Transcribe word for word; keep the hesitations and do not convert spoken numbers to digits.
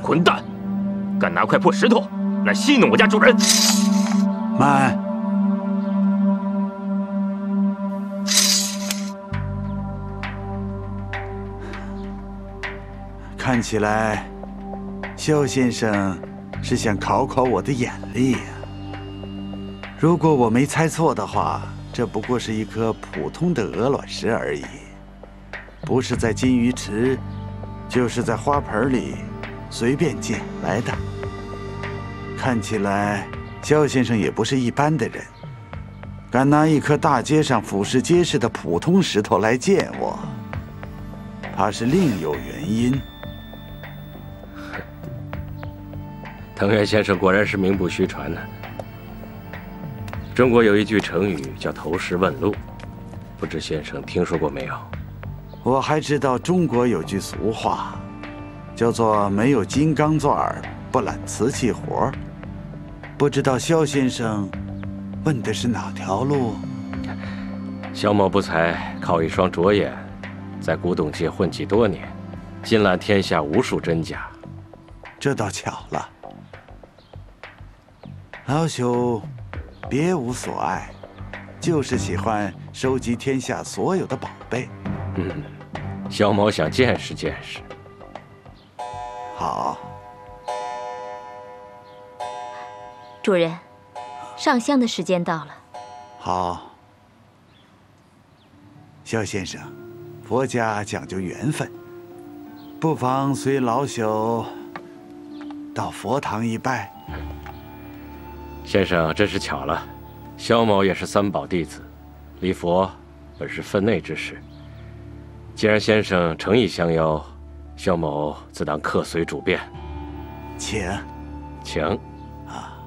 混蛋，敢拿块破石头来戏弄我家主人！ 慢。看起来，萧先生是想考考我的眼力呀。如果我没猜错的话，这不过是一颗普通的鹅卵石而已，不是在金鱼池，就是在花盆里随便捡来的。看起来，萧先生也不是一般的人，敢拿一颗大街上俯拾皆是的普通石头来见我，怕是另有原因。 藤原先生果然是名不虚传呢。中国有一句成语叫投石问路，不知先生听说过没有？ 我还知道中国有句俗话，叫做没有金刚钻儿不揽瓷器活。不知道萧先生问的是哪条路？ 萧某不才靠一双拙眼，在古董界混迹多年，尽览天下无数真假。 这倒巧了。老朽别无所爱，就是喜欢收集天下所有的宝贝。 嗯，萧某想见识见识。 好。 主人，上香的时间到了。 好。萧先生，佛家讲究缘分，不妨随老朽到佛堂一拜。 先生真是巧了，萧某也是三宝弟子，礼佛本是分内之事。既然先生诚意相邀，萧某自当客随主便。 请， 请。